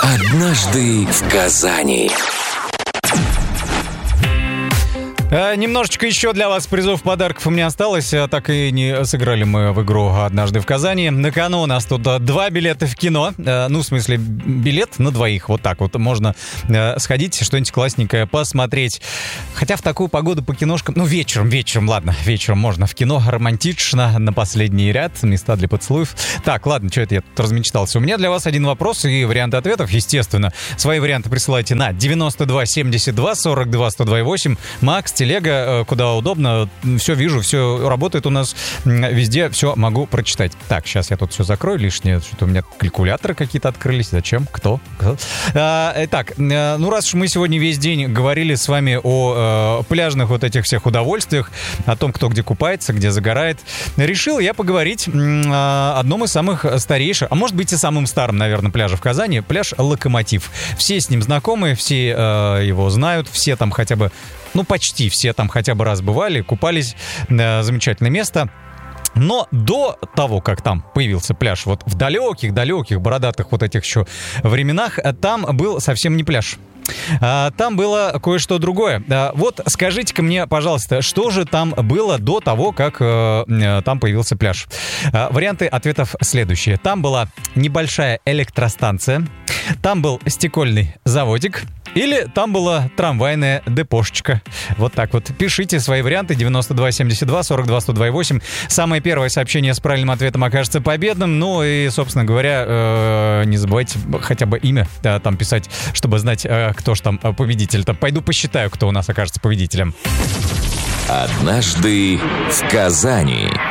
Однажды в Казани. Немножечко еще для вас призов, подарков у меня осталось. Так и не сыграли мы в игру «Однажды в Казани». На кону у нас тут 2 билета в кино. Ну, в смысле, билет на двоих. Вот так вот можно сходить, что-нибудь классненькое посмотреть. Хотя в такую погоду по киношкам... Ну, вечером, ладно. Вечером можно в кино романтично, на последний ряд, места для поцелуев. Так, ладно, что это я тут размечтался. У меня для вас один вопрос и варианты ответов, естественно. Свои варианты присылайте на 92 72 42 128. Макс, телега, куда удобно, все вижу, все работает у нас везде, все могу прочитать. Так, сейчас я тут все закрою лишнее, что-то у меня калькуляторы какие-то открылись. Зачем? Кто? Итак, ну раз уж мы сегодня весь день говорили с вами о пляжных вот этих всех удовольствиях, о том, кто где купается, где загорает, решил я поговорить о одном из самых старейших, а может быть и самым старым, наверное, пляжа в Казани, пляж Локомотив. Все с ним знакомы, все его знают, все там хотя бы, ну, почти все там хотя бы раз бывали, купались. Замечательное место. Но до того, как там появился пляж, вот в далеких, бородатых вот этих еще временах, там был совсем не пляж. Там было кое-что другое. Вот скажите-ка мне, пожалуйста, что же там было до того, как там появился пляж? Варианты ответов следующие. Там была небольшая электростанция, там был стекольный заводик, или там была трамвайная депошечка. Вот так вот. Пишите свои варианты. 92 72 42 128. Самое первое сообщение с правильным ответом окажется победным. Ну и, собственно говоря, не забывайте хотя бы имя там писать, чтобы знать, кто же там победитель. Пойду посчитаю, кто у нас окажется победителем. Однажды в Казани.